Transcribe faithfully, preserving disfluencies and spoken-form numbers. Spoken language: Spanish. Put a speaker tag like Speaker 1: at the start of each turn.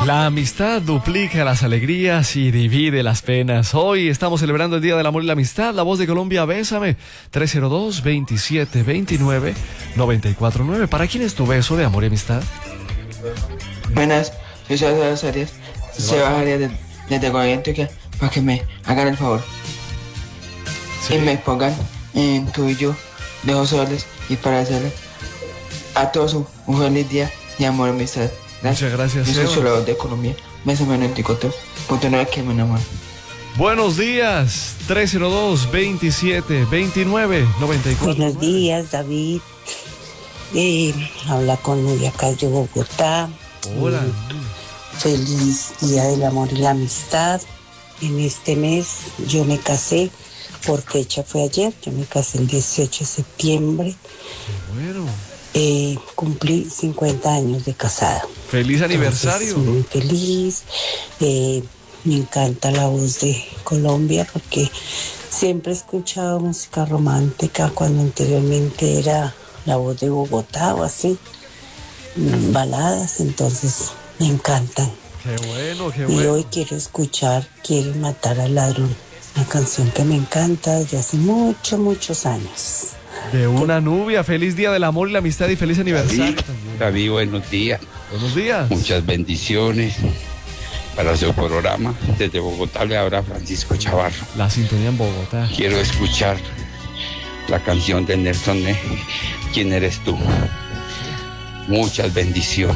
Speaker 1: La amistad duplica las alegrías y divide las penas. Hoy estamos celebrando el Día del Amor y la Amistad. La Voz de Colombia, bésame. tres cero dos, veintisiete veintinueve, noventa y cuatro nueve. ¿Para quién es tu beso de amor y amistad?
Speaker 2: Buenas, soy Sebastián Arias. Se bajaría de, desde Guadalajara que para que me hagan el favor.
Speaker 1: Sí.
Speaker 2: Y me pongan en tu y yo de José Vélez y para hacerle a todos un, un feliz día de amor y amistad. Gracias.
Speaker 1: Muchas gracias,
Speaker 2: Yo soy
Speaker 1: Sebas.
Speaker 2: Cholo de Colombia. Bésame noventa y cuatro punto nueve que me enamora.
Speaker 1: Buenos días. tres cero dos, veintisiete veintinueve, noventa y cuatro.
Speaker 3: Buenos días, David. Eh, habla con Nuria Cayo, Bogotá.
Speaker 1: Hola.
Speaker 3: Mm, Feliz Día del Amor y la Amistad. En este mes yo me casé, por fecha fue ayer, yo me casé el dieciocho de septiembre.
Speaker 1: Bueno.
Speaker 3: Eh, cumplí cincuenta años de casada.
Speaker 1: Feliz aniversario.
Speaker 3: Entonces, muy feliz. Eh, me encanta la Voz de Colombia porque siempre he escuchado música romántica cuando anteriormente era La Voz de Bogotá o así, mm, baladas, entonces me encantan.
Speaker 1: Qué bueno, qué
Speaker 3: Y
Speaker 1: bueno.
Speaker 3: hoy quiero escuchar Quiere matar al ladrón, una canción que me encanta desde hace muchos, muchos años.
Speaker 1: De una nubia. Feliz Día del Amor y la Amistad y feliz aniversario
Speaker 4: David,
Speaker 1: también.
Speaker 4: David, buenos días.
Speaker 1: Buenos días.
Speaker 4: Muchas bendiciones para su programa. Desde Bogotá le habla Francisco Chavarro.
Speaker 1: La sintonía en Bogotá.
Speaker 4: Quiero escuchar la canción de Nelson Ned, ¿Quién eres tú? Muchas bendiciones.